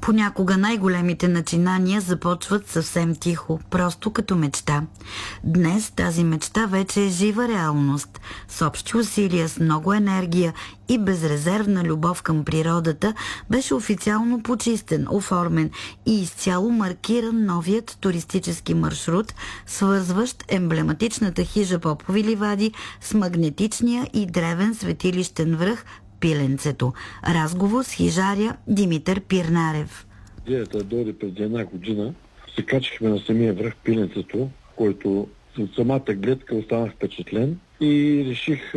Понякога най-големите начинания започват съвсем тихо, просто като мечта. Днес тази мечта вече е жива реалност. С общи усилия, с много енергия и безрезервна любов към природата беше официално почистен, оформен и изцяло маркиран новият туристически маршрут, свързващ емблематичната хижа Попови ливади с магнетичния и древен светилищен връх Пиленцето. Разговор с хижаря Димитър Пирнарев. Идеята дойде преди една година. Се качихме на самия връх Пиленцето, който от самата гледка останах впечатлен и реших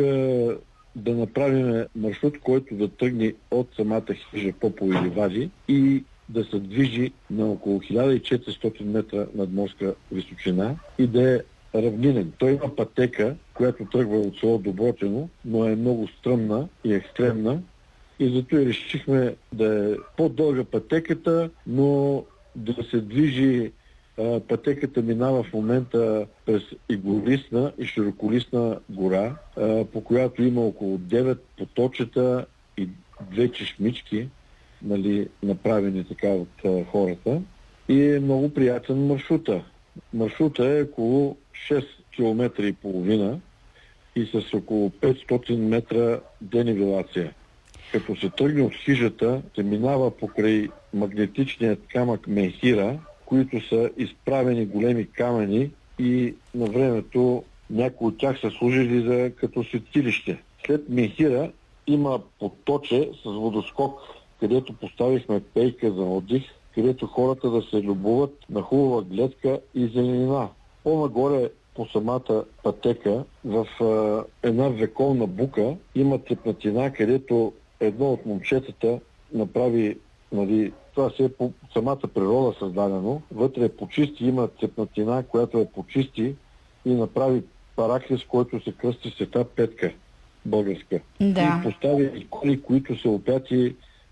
да направим маршрут, който да тръгне от самата хижа Попови ливади и да се движи на около 1400 метра надморска височина и да е равнинен. Той има пътека, която тръгва от село Добротино, но е много стръмна и екстремна. И зато и решихме да е по-дълга пътеката, но да се движи. Пътеката минава в момента през иглолистна и широколистна гора, по която има около 9 поточета и 2 чешмички, направени така от хората. И е много приятен маршрута. Маршрута е около 6 км и половина и с около 500 метра денивелация. Като се тръгне от хижата, се минава покрай магнетичният камък Менхира, които са изправени големи камъни и на времето някои от тях са служили като светилище. След Менхира има поточе с водоскок, където поставихме пейка за отдих, където хората да се любуват на хубава гледка и зеленина. По-нагоре по самата пътека в една вековна бука има цепнатина, където едно от момчетата направи, това си е по самата природа създадено, вътре е почисти, има цепнатина, която е почисти и направи параклис, който се кръсти Света Петка, българска. Да. И постави икони, които са опяти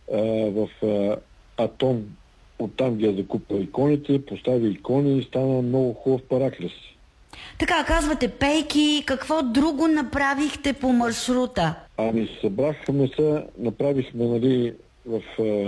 в Атон. Оттам ги е закупил иконите, постави икони и стана много хубав параклис. Така, казвате пейки, какво друго направихте по маршрута? Събрахме се, направихме в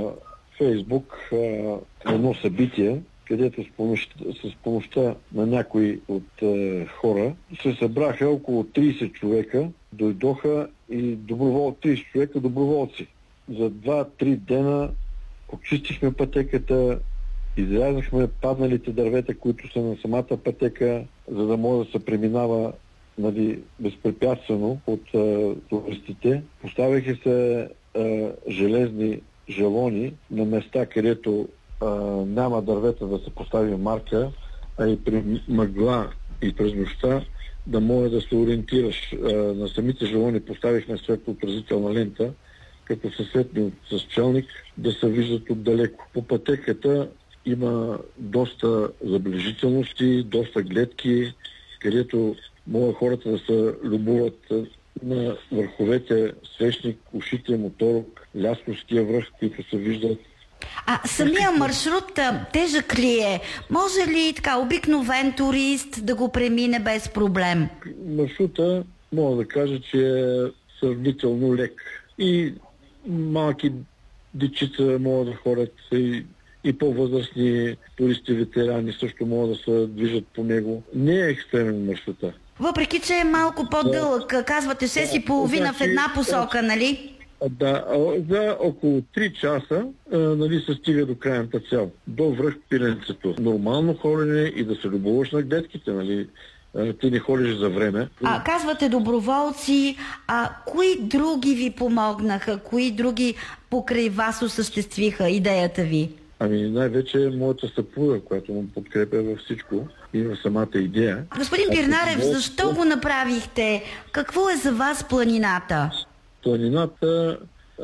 Фейсбук едно събитие, където с помощта на някои от хора се събраха около 30 човека, дойдоха и 30 човека доброволци. За 2-3 дена почистихме пътеката, изрязахме падналите дървета, които са на самата пътека, за да може да се преминава безпрепятствено от туристите. Поставяха се железни желони на места, където няма дървета да се постави марка, а и при мъгла и през нощта да може да се ориентираш. На самите желони поставихме светлоотразителна лента, като са светни с челник, да се виждат отдалеко. По пътеката има доста забележителности, доста гледки, където могат хората да се любуват на върховете Свещник, Ушите, Моторок, Лясковския връх, които се виждат. Самия маршрут тежък ли е? Може ли така обикновен турист да го премине без проблем? Маршрута мога да кажа, че е сравнително лек. И малки дечица могат да ходят и по-възрастни туристи, ветерани също могат да се движат по него. Не е екстремен маршрута. Въпреки, че е малко по-дълъг, казвате 6,5 в една посока, нали? Да, за около 3 часа се стига до крайната цел, до връх Пиленцето. Нормално ходене и да се любоваш на гледките, ти не ходиш за време. Казвате доброволци, кои други ви помогнаха? Кои други покрай вас осъществиха идеята ви? Най-вече моята съпруга, която му подкрепя във всичко и в самата идея. Господин Пирнарев, защо го направихте? Какво е за вас планината? Планината,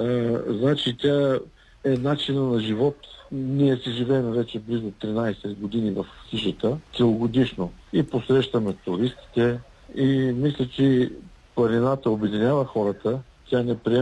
тя е начина на живот. Ние си живеем вече близо 13 години в хижата, целогодишно. И посрещаме туристите. И мисля, че планината обединява хората. Тя не приема